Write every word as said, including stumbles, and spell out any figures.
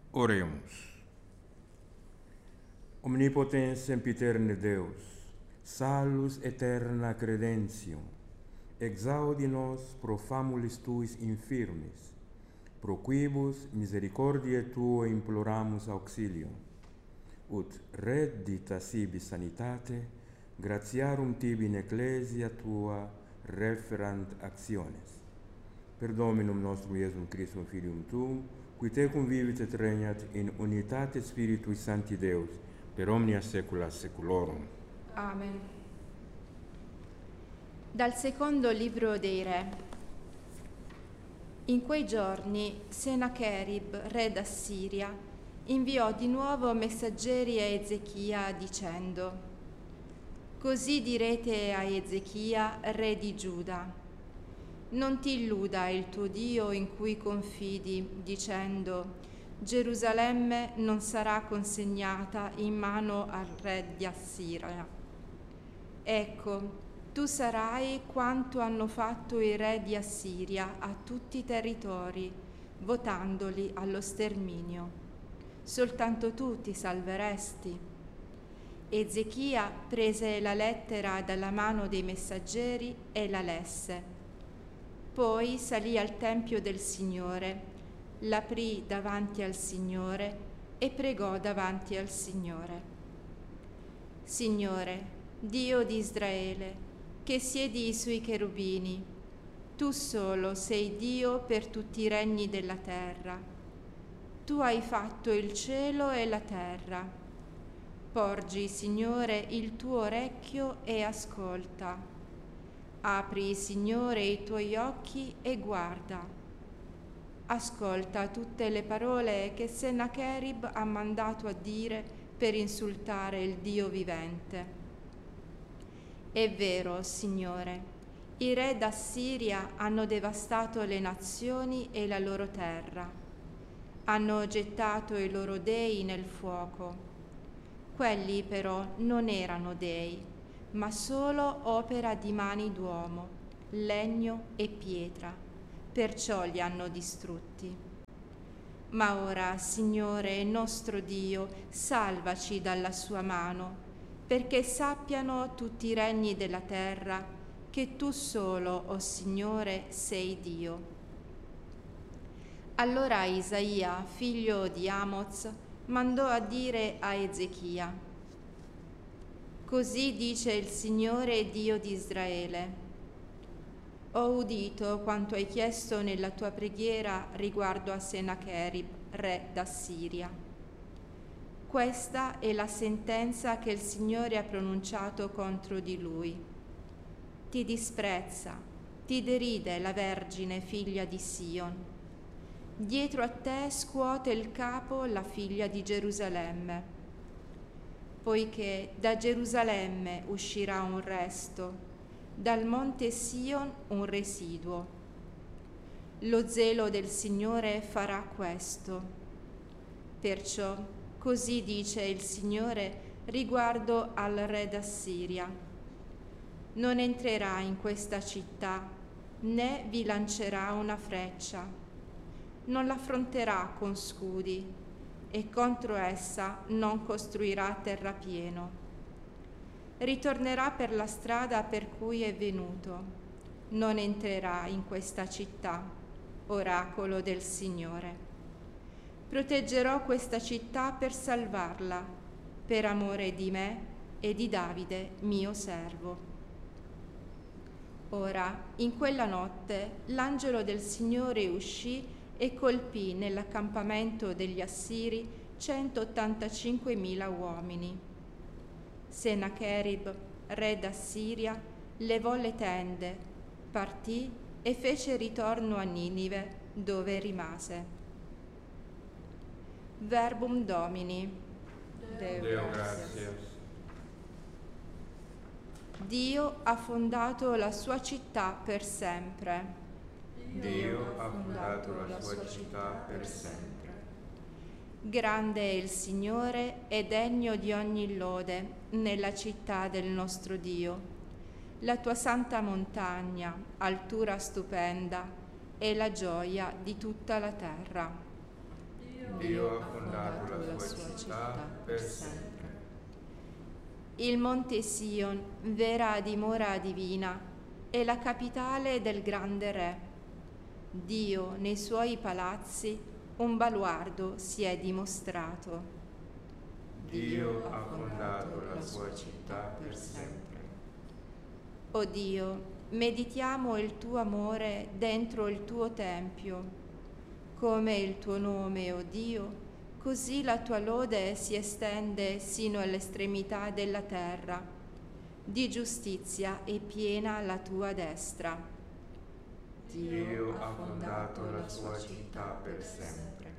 Oremos. Omnipotens sempiterne Deus, salus eterna credentio, exaudi nos pro famulis tuis infirmis, pro quibus misericordiae tuo imploramus auxilium, ut reddita sibi sanitate, gratiarum tibi in ecclesia tua referant actiones. Per Dominum nostrum Iesum Christum Filium Tuum, qui tecum vivit et regnat in unitate Spiritui Sancti Deus, per omnia saecula saeculorum. Amen. Dal secondo libro dei Re. In quei giorni Senacherib, re d'Assiria, inviò di nuovo messaggeri a Ezechia dicendo: Così direte a Ezechia, re di Giuda: non ti illuda il tuo Dio in cui confidi, dicendo: Gerusalemme non sarà consegnata in mano al re di Assiria. Ecco, tu sarai quanto hanno fatto i re di Assiria a tutti i territori, votandoli allo sterminio. Soltanto tu ti salveresti. Ezechia prese la lettera dalla mano dei messaggeri e la lesse. Poi salì al Tempio del Signore, l'aprì davanti al Signore e pregò davanti al Signore. Signore, Dio di Israele, che siedi sui cherubini, tu solo sei Dio per tutti i regni della terra. Tu hai fatto il cielo e la terra. Porgi, Signore, il tuo orecchio e ascolta. Apri, Signore, i tuoi occhi e guarda. Ascolta tutte le parole che Senacherib ha mandato a dire per insultare il Dio vivente. È vero, Signore, i re d'Assiria hanno devastato le nazioni e la loro terra. Hanno gettato i loro dei nel fuoco. Quelli però non erano dei, ma solo opera di mani d'uomo, legno e pietra. Perciò li hanno distrutti. Ma ora, Signore nostro Dio, salvaci dalla sua mano, perché sappiano tutti i regni della terra che tu solo, o Signore, sei Dio. Allora Isaia, figlio di Amoz, mandò a dire a Ezechia: Così dice il Signore Dio di Israele: Ho udito quanto hai chiesto nella tua preghiera riguardo a Senacherib, re d'Assiria. Questa è la sentenza che il Signore ha pronunciato contro di lui. Ti disprezza, ti deride la Vergine figlia di Sion. Dietro a te scuote il capo la figlia di Gerusalemme. Poiché da Gerusalemme uscirà un resto, dal monte Sion un residuo. Lo zelo del Signore farà questo. Perciò così dice il Signore riguardo al re d'Assiria: non entrerà in questa città, né vi lancerà una freccia, non l'affronterà con scudi, e contro essa non costruirà terrapieno. Ritornerà per la strada per cui è venuto, non entrerà in questa città, oracolo del Signore. Proteggerò questa città per salvarla, per amore di me e di Davide, mio servo. Ora, in quella notte, l'angelo del Signore uscì e colpì nell'accampamento degli Assiri centottantacinquemila uomini. Senacherib, re d'Assiria, levò le tende, partì e fece ritorno a Ninive, dove rimase. Verbum Domini. Deo, Deo gratias. Dio ha fondato la sua città per sempre. Dio ha fondato la sua città per sempre. Grande è il Signore e degno di ogni lode nella città del nostro Dio. La tua santa montagna, altura stupenda, è la gioia di tutta la terra. Dio ha fondato la sua città per sempre. Il monte Sion, vera dimora divina, è la capitale del grande Re. Dio nei suoi palazzi un baluardo si è dimostrato. Dio ha fondato la sua città per sempre. O Dio, meditiamo il tuo amore dentro il tuo tempio. Come il tuo nome, o Dio, così la tua lode si estende sino all'estremità della terra. Di giustizia è piena la tua destra. Dio ha fondato la sua città per sempre.